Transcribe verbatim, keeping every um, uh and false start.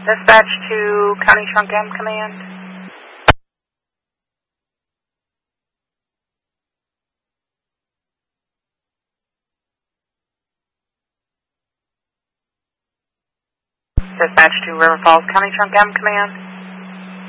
Dispatch to County Trunk M Command. Dispatch to River Falls County Trunk M Command.